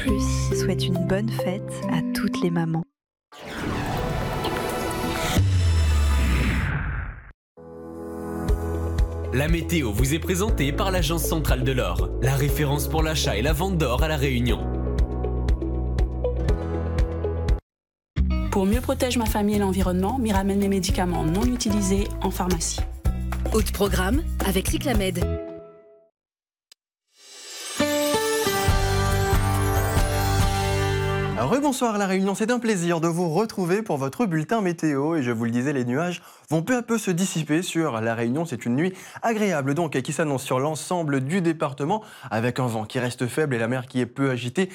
Plus souhaite une bonne fête à toutes les mamans. La météo vous est présentée par l'Agence centrale de l'or, la référence pour l'achat et la vente d'or à La Réunion. Pour mieux protéger ma famille et l'environnement, m'y ramène les médicaments non utilisés en pharmacie. Haute programme avec Cyclamed. Rebonsoir La Réunion, c'est un plaisir de vous retrouver pour votre bulletin météo. Et je vous le disais, les nuages vont peu à peu se dissiper sur La Réunion. C'est une nuit agréable donc qui s'annonce sur l'ensemble du département avec un vent qui reste faible et la mer qui est peu agitée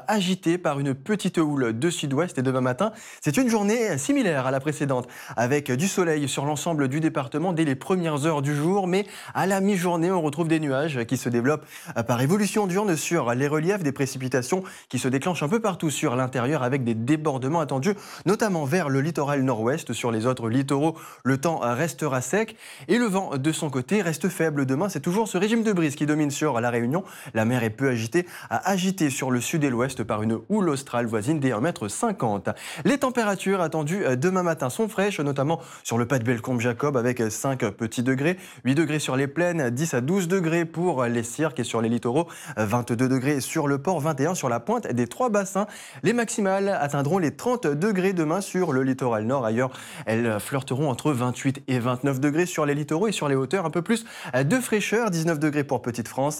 par une petite houle de sud-ouest. Et demain matin, c'est une journée similaire à la précédente avec du soleil sur l'ensemble du département dès les premières heures du jour. Mais à la mi-journée, on retrouve des nuages qui se développent par évolution diurne sur les reliefs, des précipitations qui se déclenchent un peu partout sur l'intérieur avec des débordements attendus, notamment vers le littoral nord-ouest. Sur les autres littoraux, le temps restera sec et le vent, de son côté, reste faible. Demain, c'est toujours ce régime de brise qui domine sur La Réunion. La mer est peu agitée sur le sud et l'ouest par une houle australe voisine des 1,50 m. Les températures attendues demain matin sont fraîches, notamment sur le pas de Bellecombe-Jacob avec 5 petits degrés, 8 degrés sur les plaines, 10 à 12 degrés pour les cirques et sur les littoraux, 22 degrés sur le port, 21 sur la pointe des trois bassins. Les maximales atteindront les 30 degrés demain sur le littoral nord. Ailleurs, elles flirteront entre 28 et 29 degrés sur les littoraux et sur les hauteurs. Un peu plus de fraîcheur, 19 degrés pour Petite-France,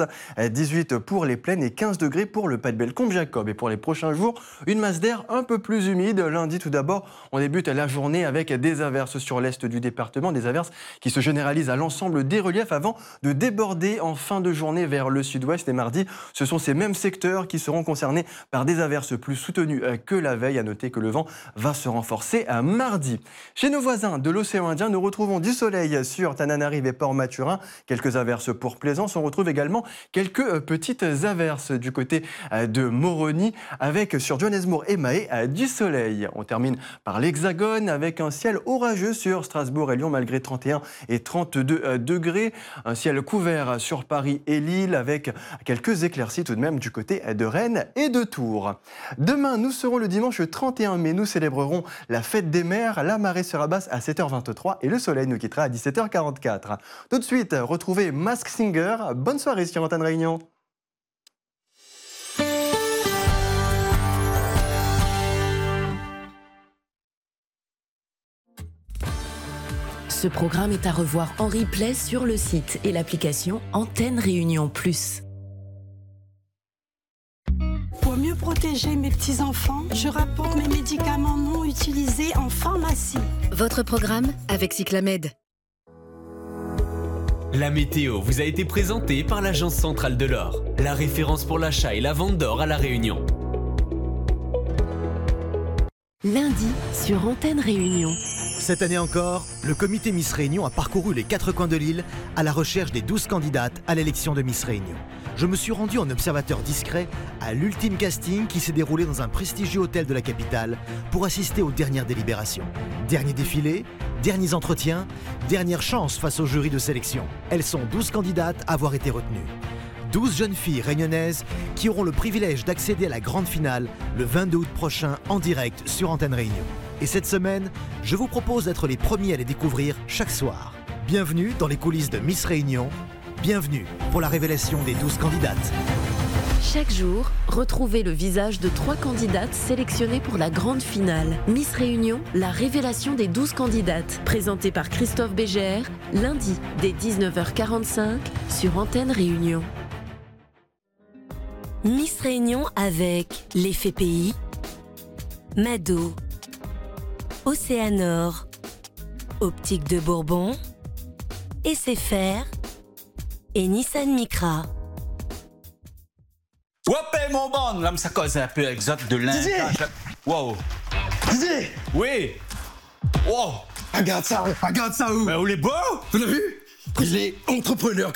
18 pour les plaines et 15 degrés pour le pas de Bellecombe-Jacob. Et pour les prochains jours, une masse d'air un peu plus humide. Lundi, tout d'abord, on débute la journée avec des averses sur l'est du département, des averses qui se généralisent à l'ensemble des reliefs avant de déborder en fin de journée vers le sud-ouest. Et mardi, ce sont ces mêmes secteurs qui seront concernés par des averses plus soutenues que la veille. À noter que le vent va se renforcer à mardi. Chez nos voisins de l'océan Indien, nous retrouvons du soleil sur Tananarive et Port-Maturin. Quelques averses pour Plaisance. On retrouve également quelques petites averses du côté de Moroni avec sur Johannesburg et Mahé du soleil. On termine par l'Hexagone avec un ciel orageux sur Strasbourg et Lyon malgré 31 et 32 degrés. Un ciel couvert sur Paris et Lille avec quelques éclaircies tout de même du côté de Rennes et de Tours. Demain, nous serons le dimanche 31 mai. Nous célébrerons la fête des mers. La marée sera basse à 7h23 et le soleil nous quittera à 17h44. Tout de suite, retrouvez Mask Singer. Bonne soirée sur Antenne Réunion. Ce programme est à revoir en replay sur le site et l'application Antenne Réunion Plus. Pour mieux protéger mes petits-enfants, je rapporte mes médicaments non utilisés en pharmacie. Votre programme avec Cyclamed. La météo vous a été présentée par l'Agence centrale de l'or, la référence pour l'achat et la vente d'or à La Réunion. Lundi sur Antenne Réunion. Cette année encore, le comité Miss Réunion a parcouru les 4 coins de l'île à la recherche des 12 candidates à l'élection de Miss Réunion. Je me suis rendu en observateur discret à l'ultime casting qui s'est déroulé dans un prestigieux hôtel de la capitale pour assister aux dernières délibérations. Dernier défilé, derniers entretiens, dernière chance face au jury de sélection. Elles sont 12 candidates à avoir été retenues. 12 jeunes filles réunionnaises qui auront le privilège d'accéder à la grande finale le 22 août prochain en direct sur Antenne Réunion. Et cette semaine, je vous propose d'être les premiers à les découvrir chaque soir. Bienvenue dans les coulisses de Miss Réunion. Bienvenue pour la révélation des 12 candidates. Chaque jour, retrouvez le visage de 3 candidates sélectionnées pour la grande finale. Miss Réunion, la révélation des 12 candidates. Présentée par Christophe Bégère, lundi dès 19h45 sur Antenne Réunion. Miss Réunion avec l'Effet Pays, Mado, Océanor, Optique de Bourbon, SFR et Nissan Micra. Ouais, mon bon, là, ça cause un peu exote de l'ingage. Wow. Didier! Oui. Wow. Regarde ça où? Ben, où les beaux? Vous l'avez vu? Il est entrepreneur.